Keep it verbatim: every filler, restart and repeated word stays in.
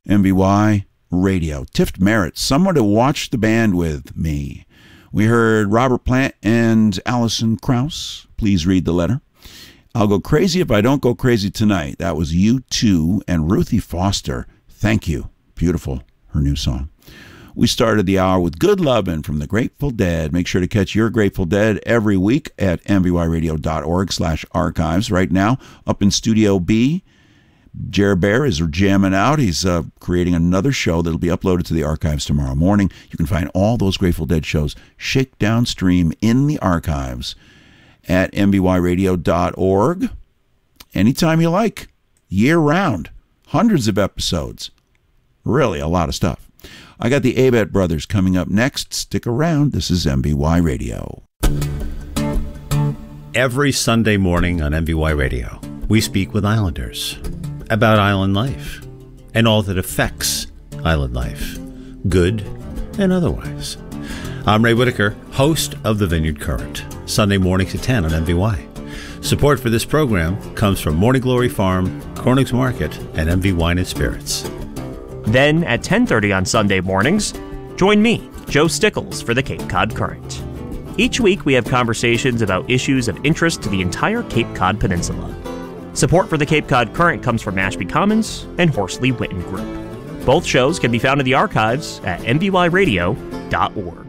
M V Y Radio. Tift Merritt, someone to watch the band with me. We heard Robert Plant and Alison Krauss. Please read the letter. I'll go crazy if I don't go crazy tonight. That was U two and Ruthie Foster. Thank you. Beautiful, her new song. We started the hour with Good Lovin' from the Grateful Dead. Make sure to catch your Grateful Dead every week at m v y radio dot org slash archives. Right now, up in Studio B, Jer Bear is jamming out. He's uh, creating another show that'll be uploaded to the archives tomorrow morning. You can find all those Grateful Dead shows shakedown stream in the archives at m v y radio dot org. Anytime you like, year-round. Hundreds of episodes. Really a lot of stuff. I got the Abet Brothers coming up next. Stick around. This is M V Y Radio. Every Sunday morning on M V Y Radio, we speak with Islanders about island life and all that affects island life, good and otherwise. I'm Ray Whitaker, host of The Vineyard Current, Sunday mornings at ten on M V Y. Support for this program comes from Morning Glory Farm, Corning's Market, and M V Wine and Spirits. Then at ten thirty on Sunday mornings, join me, Joe Stickles, for the Cape Cod Current. Each week we have conversations about issues of interest to the entire Cape Cod Peninsula. Support for the Cape Cod Current comes from Mashpee Commons and Horsley Witten Group. Both shows can be found in the archives at m v y radio dot org.